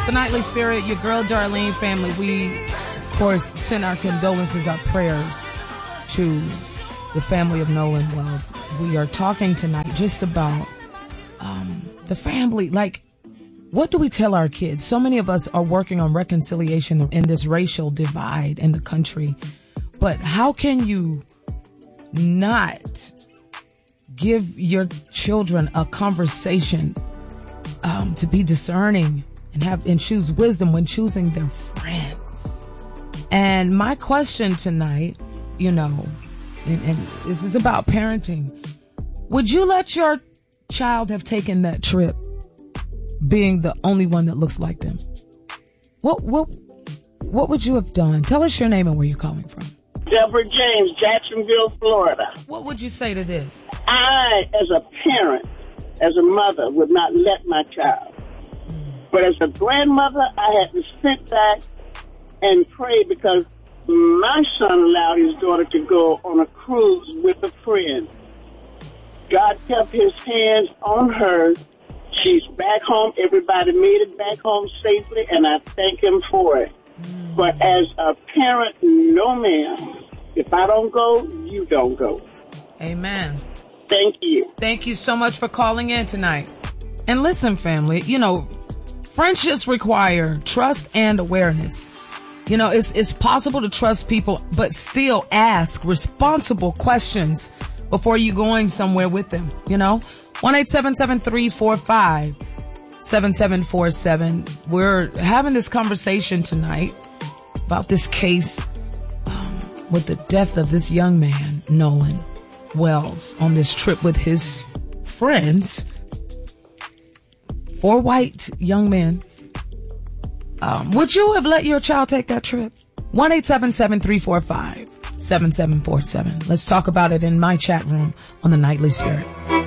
the Nightly Spirit, your girl Darlene family. We, of course, send our condolences, our prayers to the family of Nolan Wells. We are talking tonight just about the family. Like, what do we tell our kids? So many of us are working on reconciliation in this racial divide in the country. But how can you not give your children a conversation to be discerning and choose wisdom when choosing their friends? And my question tonight, and this is about parenting. Would you let your child have taken that trip being the only one that looks like them? What would you have done? Tell us your name and where you're calling from. Deborah James, Jacksonville, Florida. What would you say to this? I, as a parent, as a mother, would not let my child. But as a grandmother, I had to sit back and pray because my son allowed his daughter to go on a cruise with a friend. God kept his hands on her. She's back home. Everybody made it back home safely, and I thank him for it. But as a parent, no, ma'am. If I don't go, you don't go. Amen. Thank you. Thank you so much for calling in tonight. And listen, family, friendships require trust and awareness. It's possible to trust people, but still ask responsible questions before you going somewhere with them, 1-877-345-7747. We're having this conversation tonight about this case with the death of this young man, Nolan Wells, on this trip with his friends. 4 white young men. Would you have let your child take that trip? 1-877-345-7747. Let's talk about it in my chat room on the Nightly Spirit.